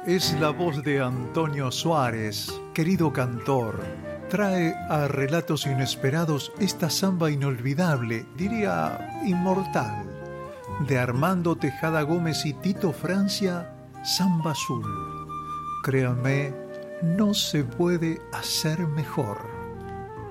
Es la voz de Antonio Suárez, querido cantor. Trae a Relatos Inesperados esta samba inolvidable, diría inmortal, de Armando Tejada Gómez y Tito Francia, Samba Azul. Créanme, no se puede hacer mejor.